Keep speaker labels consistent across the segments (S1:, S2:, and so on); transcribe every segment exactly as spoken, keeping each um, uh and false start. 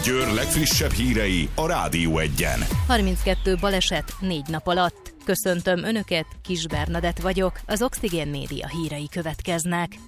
S1: Győr legfrissebb hírei a Rádió Egyen.
S2: harminckettő baleset négy nap alatt. Köszöntöm Önöket, Kis Bernadett vagyok, az Oxigén Média hírei következnek.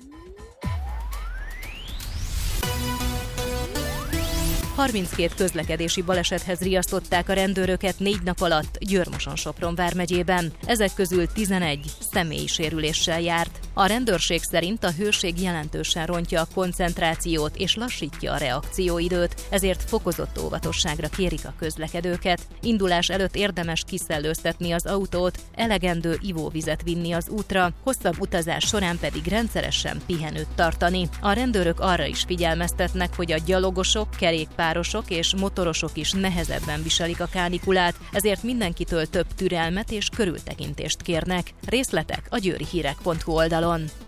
S2: harminckét közlekedési balesethez riasztották a rendőröket négy nap alatt Győr-Moson-Sopron vármegyében. Ezek közül tizenegy személyi sérüléssel járt. A rendőrség szerint a hőség jelentősen rontja a koncentrációt és lassítja a reakcióidőt, ezért fokozott óvatosságra kérik a közlekedőket. Indulás előtt érdemes kiszellőztetni az autót, elegendő ivóvizet vinni az útra, hosszabb utazás során pedig rendszeresen pihenőt tartani. A rendőrök arra is figyelmeztetnek, hogy a gyalogosok, kerékpárosok és motorosok is nehezebben viselik a kánikulát, ezért mindenkitől több türelmet és körültekintést kérnek. Részletek a győrihírek pont hu oldalon.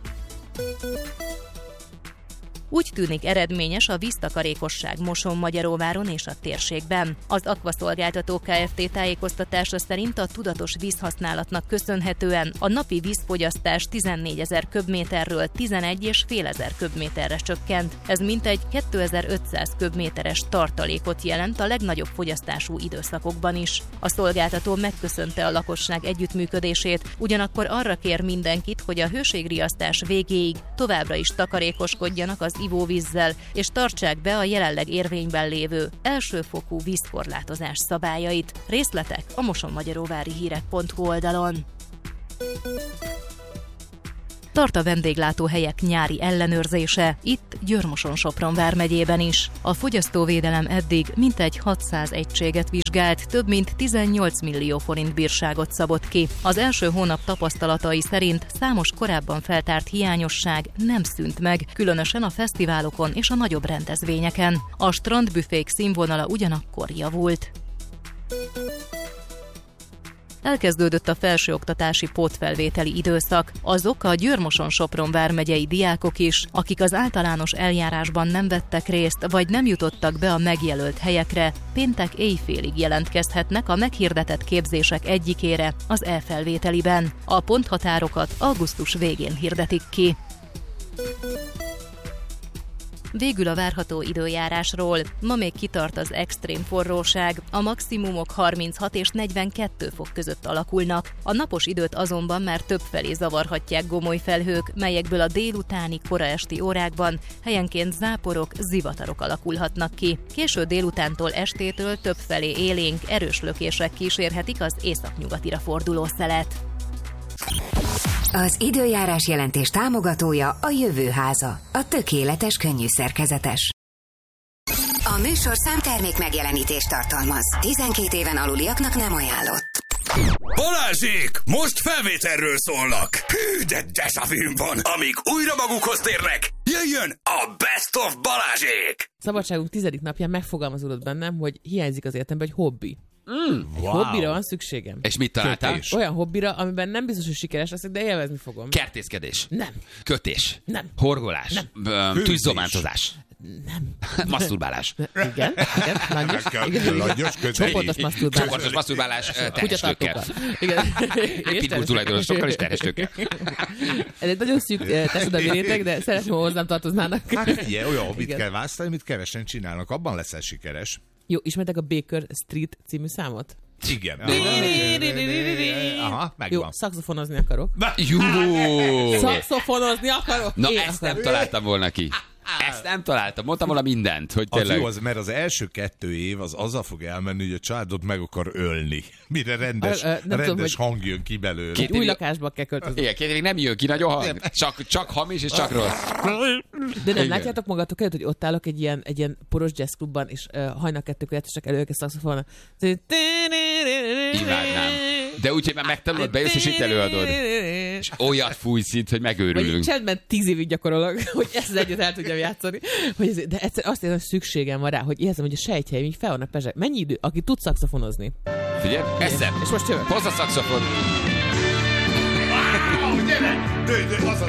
S2: Úgy tűnik eredményes a víztakarékosság Moson-Magyaróváron és a térségben. Az Akvaszolgáltató Kft. Tájékoztatása szerint a tudatos vízhasználatnak köszönhetően a napi vízfogyasztás tizennégyezer köbméterről tizenegy és fél ezer köbméterre csökkent. Ez mintegy kétezer-ötszáz köbméteres tartalékot jelent a legnagyobb fogyasztású időszakokban is. A szolgáltató megköszönte a lakosság együttműködését, ugyanakkor arra kér mindenkit, hogy a hőségriasztás végéig továbbra is takarékoskodjanak az ivóvízzel, és tartsák be a jelenleg érvényben lévő elsőfokú vízkorlátozás szabályait. Részletek a Moson-Magyaróvári hírek pont hu oldalon. Tart a vendéglátóhelyek nyári ellenőrzése, itt Győr-Moson-Sopron vármegyében is. A fogyasztóvédelem eddig mintegy hatszáz egységet vizsgált, több mint tizennyolc millió forint bírságot szabott ki. Az első hónap tapasztalatai szerint számos korábban feltárt hiányosság nem szűnt meg, különösen a fesztiválokon és a nagyobb rendezvényeken. A strandbüfék színvonala ugyanakkor javult. Elkezdődött a felsőoktatási pótfelvételi időszak. Azok a Győr-Moson-Sopron vármegyei diákok is, akik az általános eljárásban nem vettek részt, vagy nem jutottak be a megjelölt helyekre, péntek éjfélig jelentkezhetnek a meghirdetett képzések egyikére, az e-felvételiben. A ponthatárokat augusztus végén hirdetik ki. Végül a várható időjárásról. Ma még kitart az extrém forróság, a maximumok harminchat és negyvenkettő fok között alakulnak. A napos időt azonban már többfelé zavarhatják gomoly felhők, melyekből a délutáni, kora esti órákban helyenként záporok, zivatarok alakulhatnak ki. Késő délutántól estétől többfelé élénk, erős lökések kísérhetik az északnyugatira forduló szelet.
S3: Az időjárás jelentés támogatója a Jövőháza, a tökéletes könnyű szerkezetes. A műsor számtermék megjelenítést tartalmaz. tizenkét éven aluliaknak nem ajánlott.
S4: Balázsék! Most felvételről szólnak! Hű, de deszavűm van! Amíg újra magukhoz térnek, jöjjön a Best of Balázsék!
S5: Szabadságunk tizedik napján megfogalmazódott bennem, hogy hiányzik az életemben egy hobbi.
S6: Mm, wow.
S5: Hobbira van szükségem.
S6: És mit találtál?
S5: Kötés. Olyan hobbira, amiben nem biztos, hogy sikeres leszek, de élvezni fogom.
S6: Kertészkedés.
S5: Nem.
S6: Kötés.
S5: Nem.
S6: Horgolás.
S5: Nem.
S6: Tűzzomántozás.
S5: Nem.
S6: Masturbálás.
S5: Igen, igen, langyos. Igen,
S7: langyos,
S5: csoportos masturbálás.
S6: Csoportos masturbálás terhes tőkkel.
S5: Igen.
S6: Pitbull tulajdonosokkal és terhes tőkkel.
S5: Ez egy nagyon szűk társadalmi réteg, de szeretném, hogy hozzám tartoznának.
S7: Hát ilyen, olyan hobbit kell választani, amit kevesen csinálnak, abban leszel sikeres.
S5: Jó, ismertek a Baker Street című számot?
S7: Igen. Aha, megvan.
S5: Jó, szaxofonozni akarok.
S6: Jó!
S5: Szaxofonozni akarok?
S6: Na, ezt nem találtam volna ki. Ezt nem találtam. Mondtam volna mindent, hogy tényleg...
S7: Az jó, az, mert az első kettő év az azzal fog elmenni, hogy a családot meg akar ölni. Mire rendes, a, a, rendes tudom, hang jön ki belőle.
S5: Két új lakásba kell költözni.
S6: Igen, két évig nem jön ki nagyon hang. Csak, csak hamis és csak rossz.
S5: De nem igen. Látjátok magatok előtt, hogy ott állok egy ilyen, egy ilyen poros jazzklubban, és uh, hajnal kettőkor játszak elő a szaxofonnal.
S6: Imádnám. De úgyhogy már megtanulod, bejössz, és itt előadod. És olyat fújsz itt, hogy megőrülünk.
S5: Vagy csendben tíz évig gyakorolok, hogy ezt együtt el tudjam játszani. Hogy ez, de egyszer azt érzem, hogy szükségem van rá, hogy érzem, hogy a sejtjeim így fel vannak pezsek. Mennyi idő? Aki tud szaxofonozni.
S6: Figyelj, eszem.
S5: És most jövök.
S6: Hozz a szaxofon.
S7: Wow, gyere! Dőj, dőj, azaz!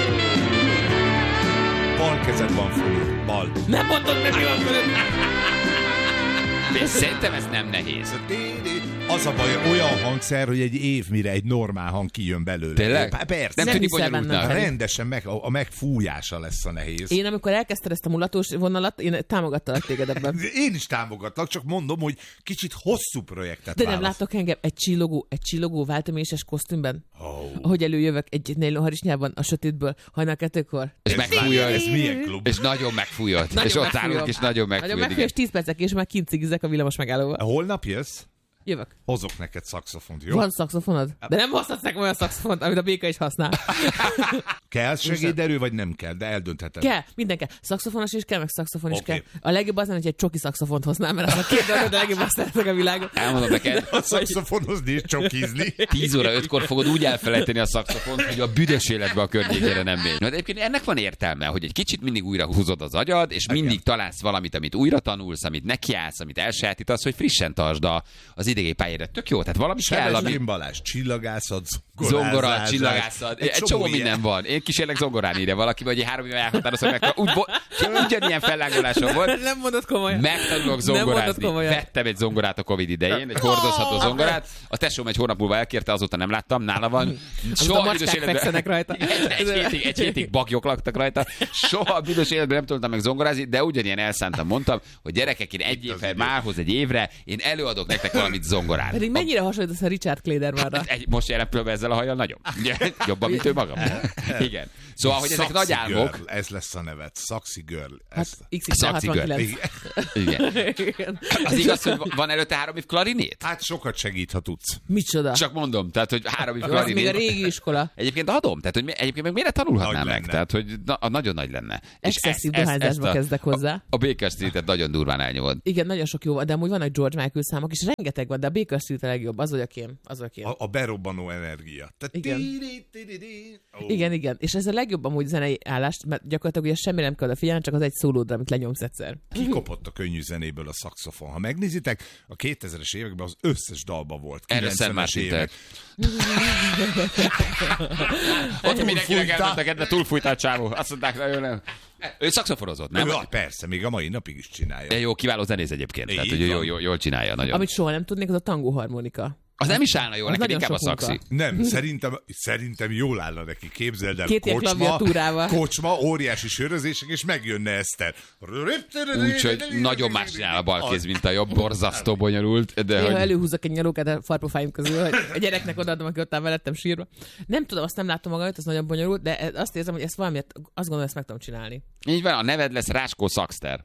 S7: Bal kezed van föl. Bal.
S5: Nem mondod meg, mi van fölött!
S6: Szerintem ez nem nehéz.
S7: Az a baj, olyan hangszer, hogy egy év mire egy normál hang kijön belőle.
S6: Tényleg?
S7: Persze.
S6: Nem tűnik bonyolultnak.
S7: Rendesen meg, a, a megfújása lesz a nehéz.
S5: Én amikor elkezdted ezt a mulatós vonalat, én támogattalak téged ebben.
S7: Én is támogatlak, csak mondom, hogy kicsit hosszú projektet
S5: De nem
S7: válasz.
S5: látok engem egy csillogó, egy csillogó váltoméses kosztümben?
S7: Oh.
S5: Ahogy előjövök egy nélonharisnyában a sötétből, hajnal kettőkor.
S6: És megfújod.
S7: Ez milyen klub?
S6: És nagyon megfújod.
S5: Nagyon
S6: és ott
S5: megfújom.
S6: állunk, és nagyon megfújod.
S5: Nagyon megfújom, és tíz percek, és már kint cigizek a villamos megállóval.
S7: Holnap jössz?
S5: Jövök.
S7: Hozok neked szaxofont, jó?
S5: Van szaxofonod? De nem hozhatsz nekem olyan szaxofont, amit a béka is használ.
S7: Kell segéderő, vagy nem kell, de eldöntheted.
S5: Kell, minden kell. Szaxofonos is kell, meg szaxofon is
S7: Oké.
S5: kell. A legjobb az, hogy egy csoki szaxofont hoznám, mert az a két dolog, de a legjobb azt szeretek a világon.
S6: Elmondom neked,
S7: A szaxofonozni és csokizni.
S6: tíz óra ötkor fogod úgy elfelejteni a szaxofont, hogy a büdös életbe a környékére nem megy. Na, de egyébként ennek van értelme, hogy egy kicsit mindig újra húzod az agyad, és mindig találsz valamit, amit újra tanulsz, amit nekiállsz, amit elsajátítasz, hogy frissen tartsd a, az idegei pályádat. Tök jó, tehát valami kell, ami...
S7: Sebezgén Balázs, csillagászat,
S6: Zongora, csillagászat, egy csomó minden
S7: ilyen.
S6: van. Én kísérlek zongorán írja valaki, vagy egy három éve elhatározom meg. Úgy, ugyanilyen fellágolásom volt.
S5: Nem mondod komolyan.
S6: Megtanulok
S5: Nem mondod
S6: zongorázni.
S5: komolyan.
S6: Vettem egy zongorát a Covid idején, egy hordozható zongorát. A tesóm egy hónap múlva elkérte, azóta nem láttam, nála van.
S5: a macskák fekszenek rajta.
S6: Egy, egy, hétig, egy hétig bagyok laktak rajta. Soha a büdös életben nem tudtam meg zongorázni, de ugyanilyen elszántam, mondtam, hogy gyerekek, én egy évre, márhoz egy évre, én előadok nektek valamit zongorán.
S5: Pedig mennyire hasonlítasz a Richard Kledermanra?
S6: Egy, most jelen pillanatban ezzel a hajjal nagyon. Jobban, mint ő magam. Igen. Szóval, hogy ezek nagy
S7: Saxy
S6: álmok.
S7: Girl, ez lesz a nevet. Saxy Girl.
S5: Hát
S7: Ez.
S5: iksz iksz el
S6: Saxy
S5: hatvankilenc.
S6: Igen.
S5: Igen.
S6: Az igaz, hogy van előtte három év klarinét?
S7: Hát sokat segít, ha tudsz.
S5: Micsoda?
S6: Csak mondom, tehát, hogy három év
S5: Az még a
S6: klarinét.
S5: régi iskola.
S6: Egyébként adom, tehát hogy mi- egyébként meg miért tanulhatnám
S7: Nagy
S6: meg?
S7: lenne.
S6: Tehát, hogy na, a nagyon nagy lenne. És
S5: Excesszív
S6: ezt- ezt-
S5: dohányzásba
S6: ezt a-
S5: kezdek hozzá.
S6: A, a Baker Street-et nagyon durván elnyomod.
S5: Igen, nagyon sok jó van, de amúgy vannak George Michael számok, és rengeteg van, de a Baker Street a legjobb, az vagyok én. Az vagyok én.
S7: A, a berobbanó energia. Tehát
S5: Igen.
S7: tiri, tiri, tiri. Ó.
S5: Igen, igen. És ez a legjobb amúgy zenei állást, mert gyakorlatilag ugye semmi nem kell odafigyelni, csak az egy szólódra, amit lenyomsz egyszer.
S7: Kikopott a könnyű zenéből a szaxofon. Ha megnézitek, a kétezres években az összes dalba volt.
S6: Erről Szent
S7: kilencvenes
S6: Mártin
S7: évek.
S6: Ott mindenkinek
S7: Túlfújta.
S6: elmondta kedve, túlfújt a csávó. Azt mondták, nagyon nem. Ő szaxofonozott, nem?
S7: Ja, persze, még a mai napig is csinálja.
S6: De jó, kiváló zenész egyébként. Tehát,
S7: Így
S6: hogy jó,
S7: van.
S6: jó, jól csinálja nagyon.
S5: Amit soha nem tudnék, az a tangó harmonika.
S6: Az nem is állna jól,
S5: az
S6: neked
S5: nagyon
S6: inkább a
S5: sok
S6: szaxi.
S5: munka.
S7: Nem, szerintem, szerintem jól állna neki. Képzeld el,
S5: Két ilyen
S7: kocsma,
S5: klaviatúrával.
S7: kocsma, óriási sörözések, és megjönne Eszter.
S6: Úgyhogy nagyon más csinál a bal kéz, mint a jobb, borzasztó bonyolult. De
S5: Néha
S6: hogy...
S5: előhúzok egy nyalókát a farpofáim közül, hogy a gyereknek odaadom, aki ott áll velettem sírva. Nem tudom, azt nem látom magam, ez nagyon bonyolult, de azt érzem, hogy ezt valamiért, azt gondolom, ezt meg tudom csinálni.
S6: Így van, a neved lesz Ráskó Szaxter.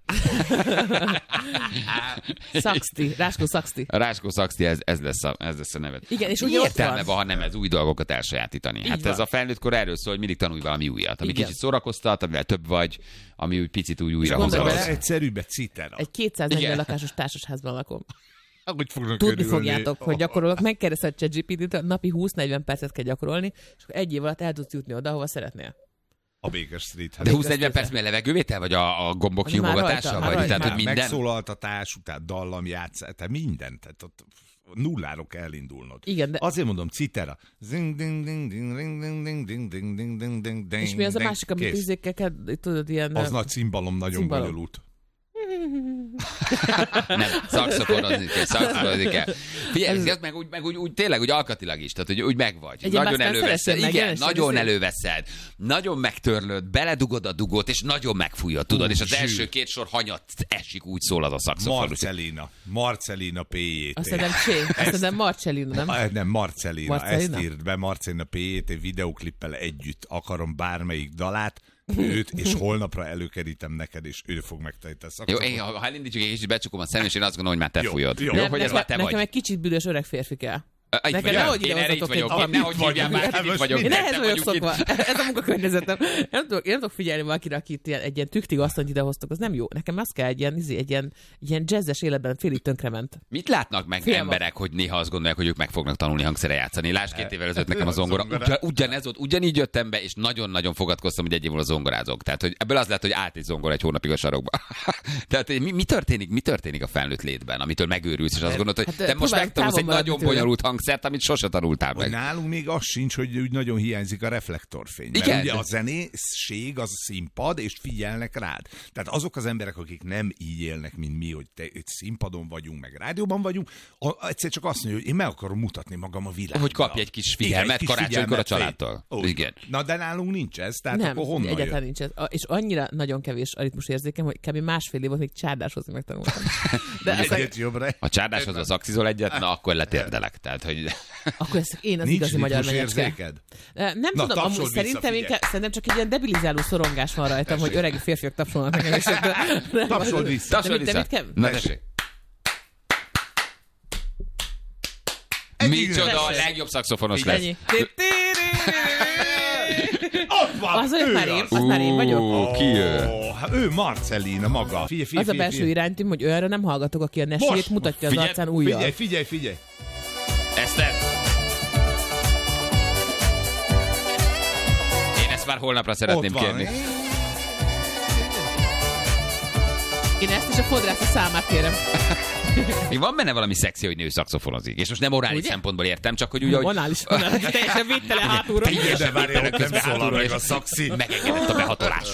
S5: Szaxti, Ráskó Szaxti.
S6: A Ráskó Szaxti, ez, ez, lesz a, ez lesz a neved.
S5: Igen, és
S6: Mi
S5: ugye ott
S6: értelme
S5: van.
S6: van, ha nem ez új dolgokat elsajátítani?
S5: Így
S6: Hát
S5: van.
S6: ez a felnőtt kor erről szól, hogy mindig tanulj valami újat, ami
S5: Igen.
S6: kicsit szórakoztat, amivel több vagy, ami úgy picit úgy újra
S5: gondolj
S6: hozza.
S5: bele,
S7: Egyszerűbb egy citera.
S5: Egy kétszáznegyven
S6: Igen.
S5: lakásos társasházban lakom.
S7: Ahogy fognak
S5: Tudni
S7: örülni.
S5: fogjátok, hogy gyakorolok. Megkérdezted a ChatGPT-t, napi húsz-negyven percet kell gyakorolni, és akkor egy év alatt el tudsz jutni oda, ahova szeretnél.
S7: A Baker Street.
S6: De húsz-negyven perc mi a levegővétel, vagy a, a gombok
S5: Az már
S6: nyomogatása?
S5: rajta,
S6: Vagy
S5: rajta.
S6: tehát, hogy
S7: Már
S6: minden?
S7: megszólaltatás, után dallam játszás, tehát minden. Tehát ott nulláról kell elindulnod.
S5: Igen, de-
S7: Azért mondom, citera. Zing, ding, ding, ding, ding, ding, ding, ding, ding, ding, ding, ding, ding,
S5: És mi az a
S7: ding.
S5: másik, amit
S7: Kész.
S5: izékkel kell, tudod, ilyen...
S7: Az nagy cimbalom nagyon
S5: Cimbalom.
S7: bonyolult.
S6: Nem, szaxofonozni kell, szaxofonozni kell. Figyelj, ez meg, úgy, meg úgy, úgy, tényleg úgy alkatilag is, tehát hogy úgy megvagy.
S5: Egy
S6: Nagyon
S5: ilyen
S6: előveszed.
S5: szeresszel meg,
S6: Igen,
S5: jelensen
S6: nagyon
S5: ezért.
S6: előveszed. Nagyon megtörlöd, beledugod a dugót, és nagyon megfújod, tudod,
S7: Ú,
S6: és az
S7: zsű.
S6: első két sor hanyat esik, úgy szól az a szaxofon.
S7: Marcelina. Marcelina pé jé té.
S5: Azt hiszem Csé, azt hiszem Marcellino, nem?
S7: Ah, Nem, Marcelina.
S5: Marcelina?
S7: Ezt írt be Marcelina pé jé té videoklippel együtt. Akarom bármelyik dalát, őt, és holnapra előkerítem neked, és ő fog megtenni.
S6: Jó, én, ha ha elindítjuk egy kicsit, becsukom a szemem, és én azt gondolom, hogy már te
S7: Jó,
S6: fújod.
S7: jó.
S6: Jó,
S5: Nem,
S6: hogy ez
S5: nekem,
S6: már te
S5: nekem
S6: vagy.
S5: egy kicsit büdös öreg férfi kell.
S6: Itt
S5: Nekem
S6: vagyok.
S5: nehogy ide
S6: Én erre itt
S5: hozzatok egy
S6: vagyok. Én nehogy
S5: valamit.
S6: hívjál már,
S5: Hát
S6: itt vagyok.
S5: Én
S6: nem
S5: ehhez vagyok
S6: vagyunk itt.
S5: szokva. Ez a munkakörnyezetem. Nem tudok, én nem tudok figyelni valakire, akit ilyen, egy ilyen tüktig asszonyt idehoztok, az nem jó. Nekem az kell egy ilyen, izé, egy ilyen, egy ilyen jazzes életben félig tönkrement.
S6: Mit látnak meg
S5: Félve.
S6: emberek, hogy néha azt gondolják, hogy ők meg fognak tanulni hangszere játszani? Lásd, két évvel ezelőtt nekem a zongora.
S7: Zongora.
S6: Ugyan, ugyanez volt, ugyanígy jöttem be, és nagyon-nagyon fogadkoztam, hogy egy év múlva zongorázok. Tehát, hogy ebből az lett, hogy állt egy zongora egy hónapig a sarokba. Tehát mi, mi, történik, mi történik a felnőtt létben, amitől megőrülsz, és azt gondolod, hogy
S5: Hát,
S6: te most
S5: próbálj
S6: megtanulsz egy
S5: távol maradni
S6: nagyon
S5: tőle.
S6: bonyolult hangszert, hangszert, amit sose tanultál meg.
S7: Nálunk még az sincs, hogy úgy nagyon hiányzik a reflektorfény. Mert
S6: igen.
S7: ugye a zenészség az a színpad, és figyelnek rád. Tehát azok az emberek, akik nem így élnek, mint mi, hogy te, egy színpadon vagyunk, meg rádióban vagyunk, a, egyszer csak azt mondja, hogy én meg akarom mutatni magam a világban.
S6: Hogy kapj egy kis figyelmet karácsonykor a családtól.
S7: Oh, igen. Na, de nálunk nincs ez, tehát
S5: nem,
S7: akkor honnan
S5: egyáltalán
S7: jön?
S5: nincs ez. A, és annyira nagyon kevés a ritmus érzékem, hogy kb. Másfél év volt, még csárdáshozni megtanultam. De
S7: Egyet jobbra.
S6: A csárdáshoz az axizol egyet, na akkor letérdelek. Tehát, hogy...
S5: Akkor ez én az
S7: nincs
S5: igazi magyar
S7: menyecske.
S5: Nem
S7: na,
S5: tudom, amúgy szerintem, inkább, szerintem csak egy ilyen debilizáló szorongás van rajtam, hogy öregi férfiak tapsolnak nekem.
S7: Tapsold vissza.
S6: Tapsold vissza. Na, tessék. Micsoda, a legjobb szaxofonos lesz.
S7: Ott van,
S5: az olyan már én, az már én vagyok.
S6: Oh, ki ő?
S7: Ő Marcelina maga. Figyelj, figyelj,
S5: az a belső iránytím, hogy olyanra nem hallgatok, aki a nesét mutatja az arcán újjal.
S7: Figyelj, figyelj, figyelj.
S6: Eszter. Én ezt már holnapra szeretném kérni.
S5: Én ezt is a fodrász a számát kérem.
S6: Még van benne valami szexi, hogy nő szaxofonozik. És most nem orális ugye? Szempontból értem, csak hogy ugye...
S5: Morális, morális, teljesen védtelen hátulról.
S7: Teljesen várjának, nem szólal meg a szaxi.
S6: Megengedett a behatolás.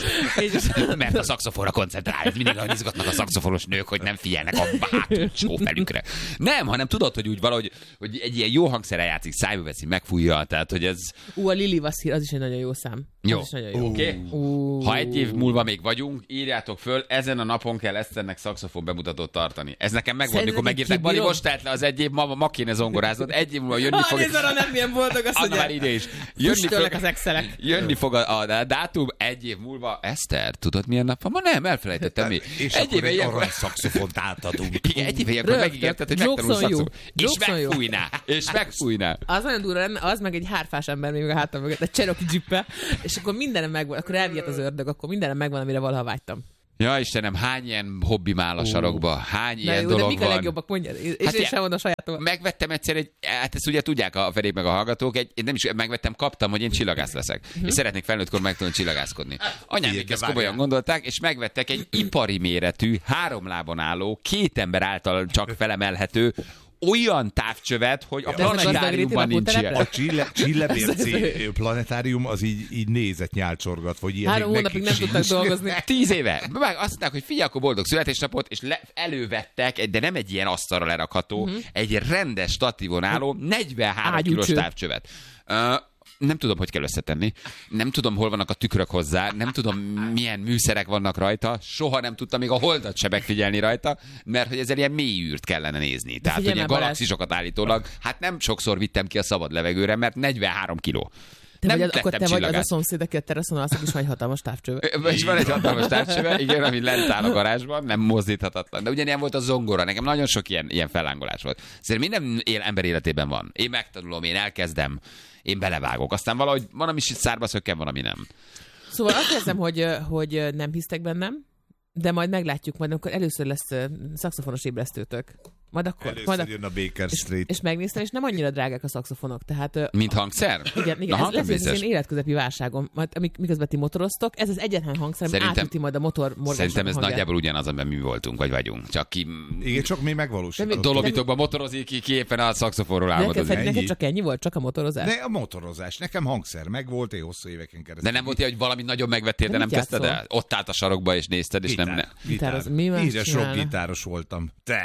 S6: Mert a szaxofonra koncentrál. Mindig olyan izgatnak a szaxofonos nők, hogy nem figyelnek a hátul csófelükre. Nem, hanem tudod, hogy úgy valahogy hogy egy ilyen jó hangszerrel játszik, szájba veszi, megfújja, tehát hogy ez...
S5: Ú, a Lili Vasszír, az is egy nagyon jó szám.
S6: Jó,
S5: jó.
S6: oké. Okay. Ha egy év múlva még vagyunk, írjátok föl, ezen a napon kell Eszternek szaxofon bemutatót tartani. Ez nekem megvolt, mikor megírták, Bali, most telt le az egy év, ma, ma kéne zongoráznod, egy év múlva jönni fog...
S5: Ha, nem milyen boldog azt,
S6: hogy... már ide is. Jönni fog,
S5: az excelek.
S6: Jönni fog a, a dátum egy év múlva. Eszter, tudod milyen nap van? Ma nem, elfelejtettem mi.
S7: És
S6: egy éve ilyenkor...
S7: szaxofont átadunk.
S6: Igen, egy éve ilyenkor megígérted, hogy megtanul szaxofon. És megfújná. És megfújná.
S5: Az nagyon durva lenne, az meg egy hárfás ember még a hátam mögött, egy Cherokee Jeep-el, és akkor mindenem megvan, akkor elvihet az ördög, akkor mindenem megvan, amire valaha vágytam.
S6: Ja, Istenem, hány ilyen hobbi áll a sarokba? Hány
S5: na
S6: ilyen
S5: jó,
S6: dolog
S5: de mik
S6: van?
S5: a legjobbak, mondjad? És hát én sem mondom sajátom.
S6: Megvettem egyszer egy, hát ezt ugye tudják a Ferék meg a hallgatók, egy, én nem is megvettem, kaptam, hogy én csillagász leszek. Uh-huh. És szeretnék felnőttkor megtanulni csillagászkodni. Anyám ezt komolyan gondolták, és megvettek egy ipari méretű, három lábon álló, két ember által csak felemelhető, olyan távcsövet, hogy a planetáriumban nincs ilyen.
S7: A Csillebérci planetárium az így, így nézett nyálcsorgat, hogy ilyen.
S5: Három hónapig nem tudtak dolgozni.
S6: Tíz éve. Meg azt mondták, hogy figyelj, akkor boldog születésnapot, és le, elővettek, de nem egy ilyen asztalra lerakható, uh-huh. egy rendes statívon álló negyvenhárom kilós távcsövet. Uh, Nem tudom, hogy kell összetenni. Nem tudom, hol vannak a tükrök hozzá. Nem tudom, milyen műszerek vannak rajta. Soha nem tudtam még a holdat se megfigyelni rajta, mert hogy ezzel ilyen mély űrt kellene nézni. Tehát, hogy ilyen galaxisokat állítólag, hát nem sokszor vittem ki a szabad levegőre, mert negyvenhárom kiló.
S5: Te nem vagy, akkor te vagy az a szomszéd, aki a teraszon alszik, és van egy hatalmas távcsöve.
S6: És van egy hatalmas távcsöve, igen, ami lent áll a garázsban, nem mozdíthatatlan. De ugyanilyen volt a zongora, nekem nagyon sok ilyen, ilyen fellángolás volt. Szerintem minden él, ember életében van. Én megtanulom, én elkezdem, én belevágok. Aztán valahogy van, ami szárba szökken, van, ami nem.
S5: Szóval azt érzem, hogy, hogy nem hisztek bennem, de majd meglátjuk, majd amikor először lesz szaxofonos ébresztőtök. Majd akkor.
S7: Először
S5: majd
S7: jön a Baker Street.
S5: És, és megnéztem, és nem annyira drágák a szaxofonok. Tehát,
S6: mint hangszer?
S5: Igen, igen. Na, ez lesz az én életközepi válságom. Majd, amik, miközben ti motoroztok, ez az egyetlen hangszer, ami átüti majd a motor morgásnak.
S6: Szerintem ez
S5: hangját.
S6: Nagyjából ugyanaz, amiben mi voltunk, vagy vagyunk. Csak ki...
S7: Igen, csak mi megvalósítottuk.
S6: Dolomítokban motorozik ki, ki éppen a szaxofonról álmodozik.
S5: Neked, neked csak ennyi volt? Csak a motorozás?
S7: Ne, a motorozás. Nekem hangszer megvolt, én hosszú éveken keresztül.
S6: De nem volt ilyen, hogy valami nagyon megvettél, de, de nem kezdted el? Ott állt a sarokba, és nézted, és
S7: gitár,
S6: nem...
S7: Gitár. Gitár.
S5: Mi más
S7: Ígyes rock gitáros voltam. Te!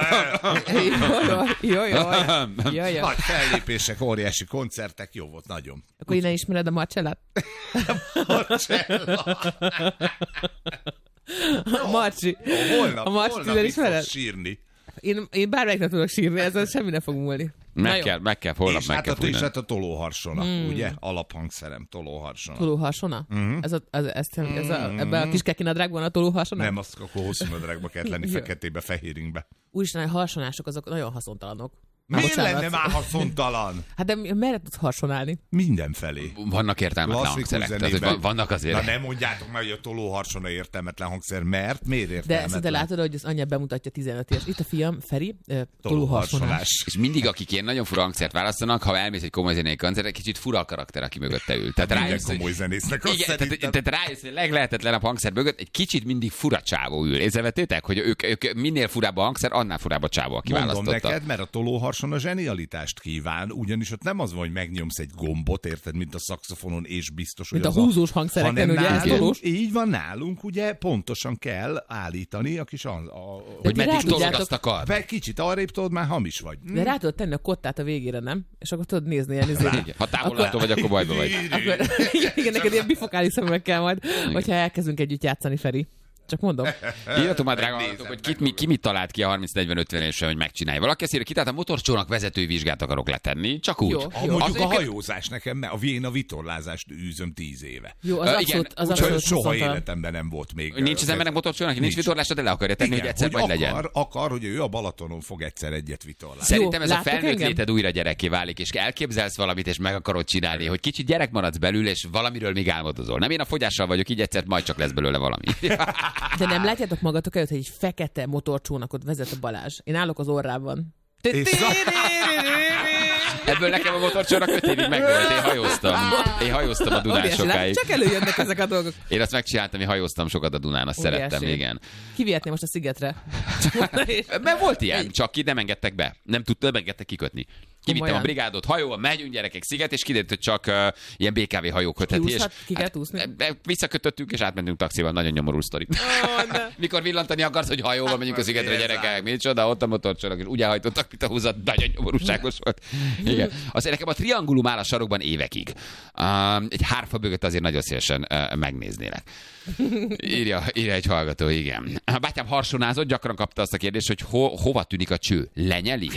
S5: Jó, jó, jó, jó.
S7: Nagy fellépések, óriási koncertek, jó volt, nagyon.
S5: Akkor innen ismered a Marcellát?
S7: Marcella!
S5: A Marci.
S7: Holnap,
S5: a Marci
S7: holnap itt
S5: ismered?
S7: fog sírni.
S5: Én, én bármelyiknek tudok sírni, ezzel semmi ne fog múlni.
S6: Meg kell, meg kell, holnap
S7: és
S6: meg
S7: hát
S6: kell
S7: fújni. És hát a tolóharsona, hmm. ugye? Alaphangszerem, tolóharsona.
S5: Tolóharsona? Uh-huh. Ez a, ez, ez, ez a, ebben a kis kekinadrágban a tolóharsona?
S7: Nem, azt akkor hosszú nadrágba kell lenni, feketébe, fehéringbe.
S5: Úristen, a harsonások azok nagyon haszontalanok.
S7: Miért lenne már haszontalan?
S5: Hát de merre tudsz harsonálni?
S7: Mindenfelé.
S6: Vannak értelmetlen hangszerek. Tehát, vannak azért.
S7: Na nem mondjátok meg, hogy a tolóharsona értelmetlen hangszer, mert miért értelmetlen?
S5: De szinte látod, hogy az anyja bemutatja tizenöt éves. Itt a fiam, Feri, tolóharsonás.
S6: És mindig, akik ilyen nagyon fura hangszert választanak, ha elmész egy komoly zenei koncertre, kicsit fura a karakter, aki mögötte ül. Tehát
S7: minden
S6: rájössz,
S7: komoly
S6: hogy...
S7: zenésznek
S6: igen, tehát, tehát rájössz, hogy leglehetetlenebb hangszer mögött egy kicsit mindig fura csávó ül. Észrevettétek, hogy ők, ők minél furább a hangszer, annál furább a csávó, aki
S7: Mondom
S6: választotta.
S7: neked, mert a tolóharsona tarson a zsenialitást kíván, ugyanis ott nem az van, hogy megnyomsz egy gombot, érted, mint a szaxofonon, és biztos, hogy
S5: mint
S7: az
S5: a húzós hangszereken, ugye?
S7: Nálunk, így van, nálunk ugye pontosan kell állítani a kis... A, a,
S6: hogy meddig tolod
S5: tudjátok,
S6: azt a kard.
S7: Be kicsit arrébb tudod, már hamis vagy.
S5: De rá tudod tenni a kottát a végére, nem? És akkor tudod nézni ilyen izét.
S6: Ha távolától vagy, akkor bajba vagy.
S5: Akkor, igen, neked ilyen bifokális szemekkel majd, hogyha elkezdünk együtt játszani, Feri. Csak mondom.
S6: Írjatok már, drága hallgatók, hogy kit, mi, ki mit talált ki a harminc negyven ötven évesen, hogy megcsinálja. Valaki azt írja, ki, tehát a motorcsónak vezetői vizsgát akarok letenni, csak úgy.
S5: Jó,
S7: A,
S5: jó.
S7: mondjuk
S6: Az
S7: a
S6: őket-
S7: hajózás nekem, mert a én a vitorlázást űzöm tíz éve.
S5: Jó, az
S6: Ö,
S5: abszolút,
S6: igen,
S5: az
S7: Úgyhogy
S5: abszolút
S7: soha
S5: haszontalan.
S7: életemben nem volt még.
S6: Nincs az embernek motorcsónak, nincs, nincs vitorlása, de le akarja tenni,
S7: Igen,
S6: hogy egyszer
S7: hogy
S6: majd
S7: akar,
S6: legyen.
S7: akar, hogy ő a Balatonon fog egyszer egyet vitorlázni.
S6: Szerintem ez a
S5: láttok
S6: felnőtt
S5: engem?
S6: léted újra gyerekké válik, és elképzelsz valamit, és meg akarod csinálni, hogy kicsit gyerek maradsz belül, és valamiről még álmodozol. Nem, én a fogyással vagyok, így egyszer majd csak lesz belőle valami.
S5: De nem látjátok magatok előtt, hogy egy fekete motorcsónakot vezet a Balázs. Én állok az orrában.
S7: És
S6: Ebből nekem a motorcsónak öt évig megvolt, én hajóztam. Én hajóztam a Dunán
S5: Óriási,
S6: sokáig.
S5: csak előjönnek ezek a dolgok.
S6: Én azt megcsináltam, én hajóztam sokat a Dunán, azt
S5: Óriási.
S6: szerettem, igen.
S5: Kivihetném most a szigetre.
S6: Mert volt ilyen, csak ki nem engedtek be. Nem tudta, nem engedtek kikötni. Kivittem
S5: Komolyan?
S6: a brigádot hajóval, megyünk gyerekek sziget, és kiderült, hogy csak uh, ilyen bé ká vé hajó kötheti. És
S5: Kiúszhat, ki kell úszni?
S6: e- e- visszakötöttünk, és átmentünk taxival. Nagyon nyomorú sztori.
S5: Ó, de-
S6: Mikor villantani akarsz, hogy hajóval megyünk a szigetre, gyerekek, micsoda, ott a motorcsónak, és úgy elhajtottak, mint a húzat, nagyon nyomorúságos volt. Igen. Aztán nekem a triangulum áll a sarokban évekig. Um, egy hárfa bögöt azért nagyon szívesen uh, megnéznélek. Írja, írja egy hallgató, igen. A bátyám harsonázott, gyakran kapta azt a kérdést, hogy ho, hova tűnik a cső? Lenyeli?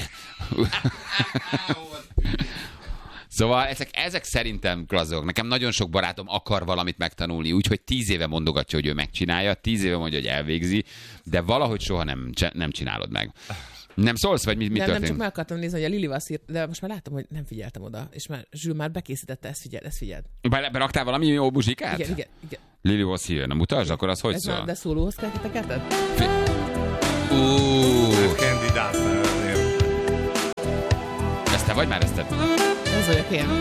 S6: Szóval ezek, ezek szerintem klasszok. Nekem nagyon sok barátom akar valamit megtanulni, úgyhogy tíz éve mondogatja, hogy ő megcsinálja, tíz éve mondja, hogy elvégzi, de valahogy soha nem, nem csinálod meg. Nem szólsz, vagy mi, mi
S5: nem, nem,
S6: történik?
S5: csak meg akartam nézni, hogy a Lili Vasszír, de most már látom, hogy nem figyeltem oda, és már Zsül már bekészítette, ezt figyeld, ezt figyeld.
S6: Be, beraktál valami jó buzsikát?
S5: Igen, igen, igen.
S6: Lili Vasszír, na mutasd, akkor az hogy
S5: Ez
S6: szól?
S5: már, de szólóhoz kell teketed?
S6: Ú,
S7: Kandidát azért.
S6: ezt te vagy már, ezt te?
S5: Ez vagyok én.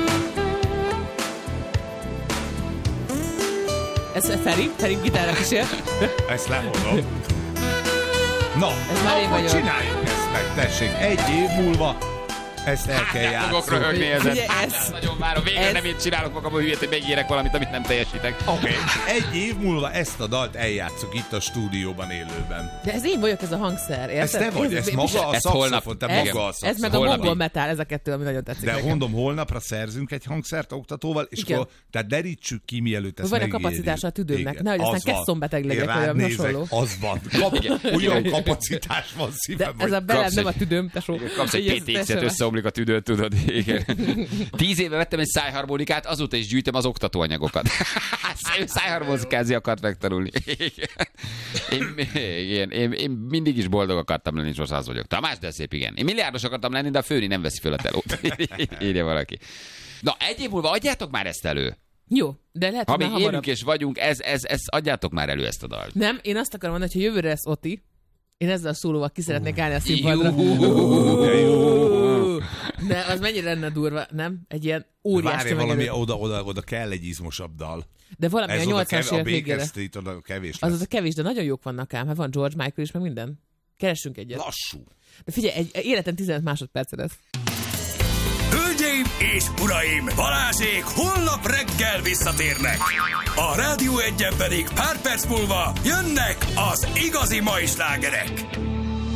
S5: Ez Feri, Feri gitárra kísér.
S7: Ezt lemondom. Na,
S5: Ez már én
S7: akkor
S5: vagyok.
S7: csináljuk ezt meg, tessék. Egy év múlva ezt el kell
S6: Nem fogok
S7: játszani.
S6: röhögni ezen.
S5: Ugye ez-
S6: Hát, nagyon várom. Végre
S5: ez-
S6: nem én csinálok magamból hülyét, hogy megírek valamit, amit nem teljesítek.
S7: Oké, okay. Egy év múlva ezt a dalt eljátszuk itt a stúdióban élőben.
S5: De ez én vagyok, ez a hangszer, érted?
S7: Ez te vagy, ez maga a
S6: ez holnap-
S7: szaxofon, te
S5: ez,
S7: maga a
S5: ez
S7: szaxofon.
S5: meg a
S6: Holnapi.
S5: mongol metal, ez a kettő, ami nagyon tetszik
S7: De
S5: nekem.
S7: mondom, holnapra szerzünk egy hangszert oktatóval, és
S5: Igen.
S7: akkor tehát derítsük ki, mielőtt ezt
S5: Van a
S7: megírjuk.
S5: kapacitása a tüdőmnek,
S7: Igen,
S5: nehogy aztán
S7: az van.
S5: kesszonbeteg legyek,
S7: Én
S5: vagy
S7: rád
S5: valami
S7: nézek,
S5: hasonló.
S7: az van. Kap, olyan kapacitás van
S5: De
S7: szívem,
S5: ez a
S7: hogy
S5: belem
S6: kapsz
S5: nem a
S6: egy-
S5: tüdőm, tesó.
S6: Kapsz egy
S5: Így ez
S6: pé té iksz-et,
S5: teljesen-
S6: összeomlik a tüdőt, tudod. Igen. Tíz éve vettem egy szájharmonikát, azóta is gyűjtöm az oktatóanyagokat. Szájharmonikázni akart megtanulni. Én, én, én, én mindig is boldog akartam lenni, és most az vagyok. Tamás, de szép, igen. Én milliárdos akartam lenni, de a főni nem veszi föl a telót. Írja valaki. Na, egy év múlva adjátok már ezt elő.
S5: Jó, de lehet,
S6: Ha
S5: hogy
S6: még
S5: már
S6: élünk
S5: hamarabb.
S6: és vagyunk, ez, ez, ez, adjátok már elő ezt a dalt.
S5: Nem, én azt akarom mondani, hogy ha jövőre lesz Oti, én ezzel a szólóval ki szeretnék állni a színpadra. De az mennyire lenne durva, nem? Egy ilyen óriás
S7: Várj, valami
S5: tömegelő.
S7: oda, oda, oda kell egy izmosabb dal.
S5: De valami
S7: Ez
S5: a
S7: oda
S5: nyolcvanas
S7: kev- a
S5: évek
S7: Baker
S5: végére.
S7: Street oda kevés
S5: Az
S7: lesz.
S5: az a kevés, de nagyon jók vannak ám. Hát van George Michael is, meg minden. Keressünk egyet.
S7: Lassú.
S5: De figyelj, egy, egy életen tizenöt másodperce lesz.
S4: Hölgyeim és uraim, Balázsék holnap reggel visszatérnek. A Rádió Egyen pedig pár perc múlva jönnek az igazi mai slágerek.